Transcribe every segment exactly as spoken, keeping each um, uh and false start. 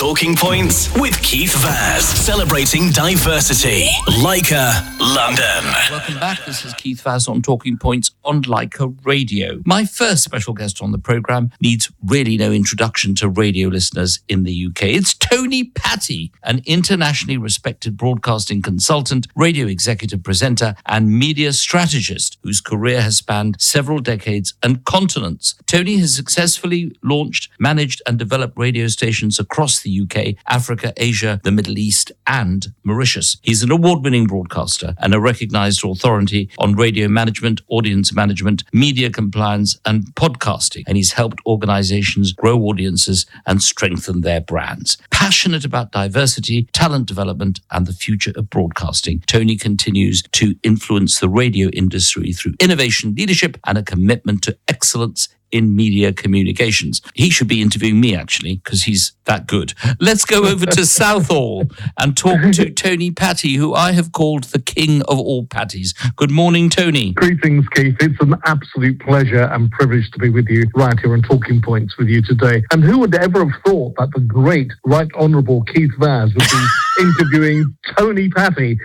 Talking Points with Keith Vaz, celebrating diversity. Leica, London. Welcome back. This is Keith Vaz on Talking Points on Leica Radio. My first special guest on the programme needs really no introduction to radio listeners in the U K. It's Tony Patty, an internationally respected broadcasting consultant, radio executive presenter, and media strategist whose career has spanned several decades and continents. Tony has successfully launched, managed, and developed radio stations across the U K, Africa, Asia, the Middle East, and Mauritius. He's an award-winning broadcaster and a recognised authority on radio management, audience management, media compliance, and podcasting. And he's helped organisations grow audiences and strengthen their brands. Passionate about diversity, talent development, and the future of broadcasting, Tony continues to influence the radio industry through innovation, leadership, and a commitment to excellence in media communications. He should be interviewing me, actually, because he's that good. Let's go over to Southall and talk to Tony Patty, who I have called the king of all patties. Good morning, Tony. Greetings, Keith. It's an absolute pleasure and privilege to be with you right here on Talking Points with you today. And who would ever have thought that the great, right honourable Keith Vaz would be interviewing Tony Patty?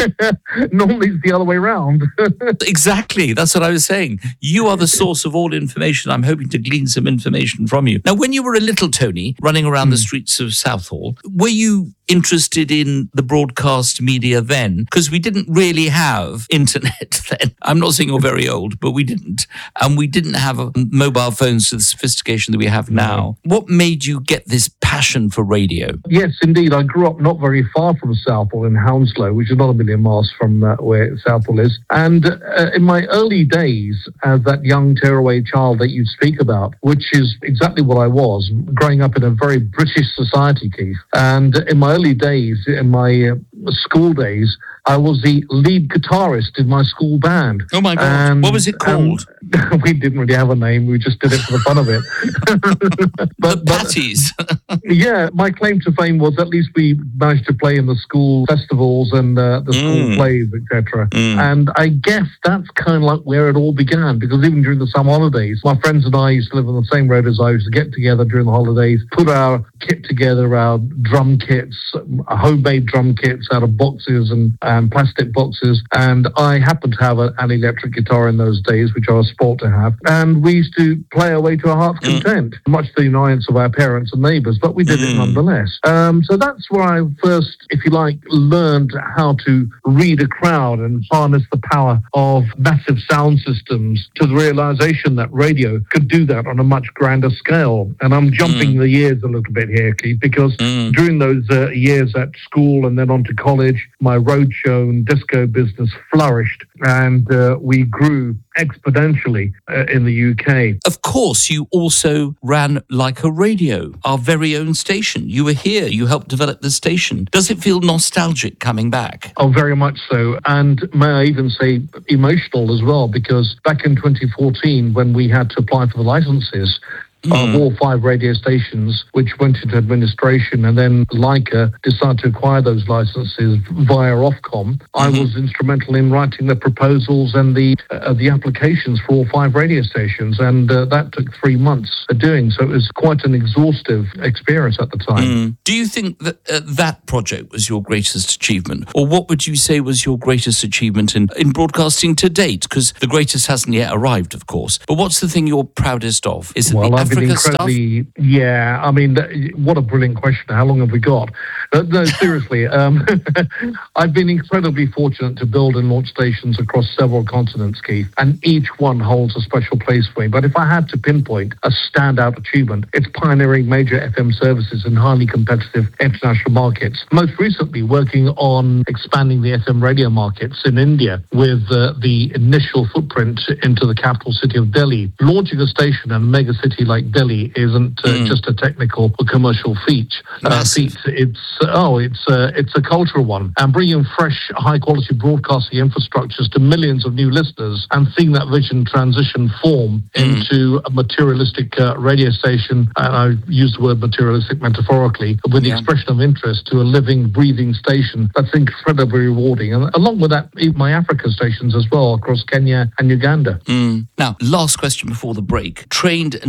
Normally it's the other way around. Exactly. That's what I was saying. You are the source of all information. I'm hoping to glean some information from you. Now, when you were a little Tony, running around mm. the streets of Southall, were you interested in the broadcast media then? Because we didn't really have internet then. I'm not saying you're very old, but we didn't. And we didn't have a mobile phones to the sophistication that we have now. Mm. What made you get this passion for radio? Yes, indeed. I grew up not very far from Southall in Hounslow, which is not a million miles from uh, where Southall is. And uh, in my early days as that young tearaway child that you speak about, which is exactly what I was, growing up in a very British society, Keith. And in my early days, in my uh, school days, I was the lead guitarist in my school band. Oh my God. And, what was it called? We didn't really have a name. We just did it for the fun of it. but, the Patties. But, yeah, my claim to fame was at least we managed to play in the school festivals and uh, the school mm. plays, et cetera. Mm. And I guess that's kind of like where it all began, because even during the summer holidays, my friends and I used to live on the same road as I used to get together during the holidays, put our kit together, our drum kits, homemade drum kits out of boxes and and plastic boxes, and I happened to have a, an electric guitar in those days, which I was sport to have, and we used to play our way to our heart's mm. content, much to the annoyance of our parents and neighbours, but we did mm. it nonetheless. Um, so that's where I first, if you like, learned how to read a crowd and harness the power of massive sound systems, to the realisation that radio could do that on a much grander scale. And I'm jumping mm. the years a little bit here, Keith, because mm. during those uh, years at school and then on to college, my roadshow and disco business flourished, and uh, we grew exponentially uh, in the U K. Of course, you also ran Leica Radio, our very own station. You were here. You helped develop the station. Does it feel nostalgic coming back? Oh, very much so. And may I even say emotional as well, because back in twenty fourteen, when we had to apply for the licenses, Mm. of all five radio stations, which went into administration, and then Leica decided to acquire those licenses via Ofcom. Mm-hmm. I was instrumental in writing the proposals and the uh, the applications for all five radio stations, and uh, that took three months of doing. So it was quite an exhaustive experience at the time. Mm. Do you think that uh, that project was your greatest achievement, or what would you say was your greatest achievement in, in broadcasting to date? Because the greatest hasn't yet arrived, of course. But what's the thing you're proudest of? Is it well, the I've been incredibly, stuff? Yeah, I mean, what a brilliant question. How long have we got? Uh, no, seriously, um, I've been incredibly fortunate to build and launch stations across several continents, Keith, and each one holds a special place for me. But if I had to pinpoint a standout achievement, it's pioneering major F M services in highly competitive international markets. Most recently, working on expanding the F M radio markets in India with uh, the initial footprint into the capital city of Delhi. Launching a station in a mega city like Delhi isn't uh, mm. just a technical or commercial feat. Uh, feat. It's uh, oh, it's uh, it's a cultural one, and bringing fresh, high-quality broadcasting infrastructures to millions of new listeners, and seeing that vision transition form mm. into a materialistic uh, radio station. And I use the word materialistic metaphorically, with the yeah. expression of interest to a living, breathing station. That's incredibly rewarding, and along with that, even my Africa stations as well across Kenya and Uganda. Mm. Now, last question before the break: trained and mentored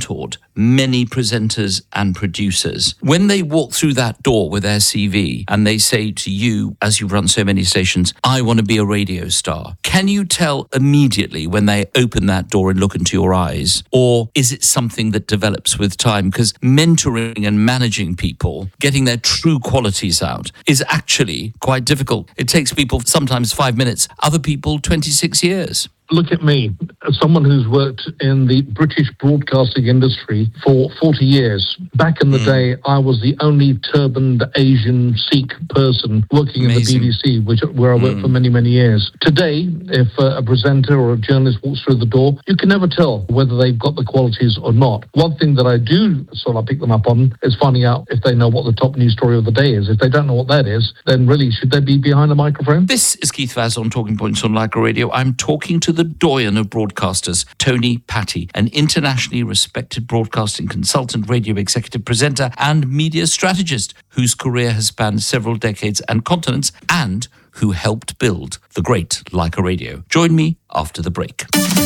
mentored many presenters and producers. When they walk through that door with their C V and they say to you, as you've run so many stations, I want to be a radio star, can you tell immediately when they open that door and look into your eyes? Or is it something that develops with time? Because mentoring and managing people, getting their true qualities out, is actually quite difficult. It takes people sometimes five minutes, other people twenty-six years. Look at me, as someone who's worked in the British broadcasting industry for forty years. Back in the mm. day, I was the only turbaned Asian Sikh person working Amazing. in the B B C, which where I worked mm. for many, many years. Today, if uh, a presenter or a journalist walks through the door, you can never tell whether they've got the qualities or not. One thing that I do sort of pick them up on is finding out if they know what the top news story of the day is. If they don't know what that is, then really, should they be behind a microphone? This is Keith Vaz on Talking Points on Leica Radio. I'm talking to the doyen of broadcasters, Tony Patty, an internationally respected broadcasting consultant, radio executive presenter, and media strategist whose career has spanned several decades and continents, and who helped build the great Leica Radio. Join me after the break.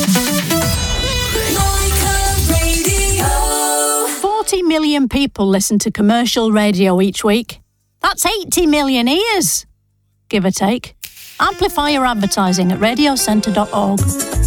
forty million people listen to commercial radio each week. That's eighty million ears, give or take. Amplify your advertising at radiocentre dot org.